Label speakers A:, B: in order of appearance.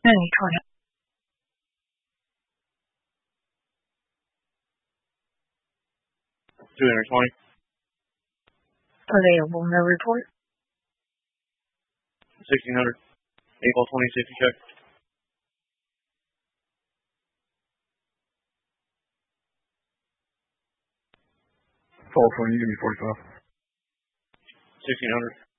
A: 2020.
B: 220.
A: Available, no report.
B: 1600. April 2060 check.
C: 1220, give me 45.
B: 1600.